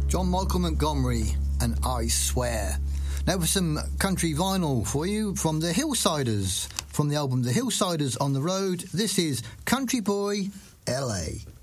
John Michael Montgomery and I Swear. Now for some country vinyl for you from the Hillsiders. From the album The Hillsiders on the Road, this is Country Boy, L.A.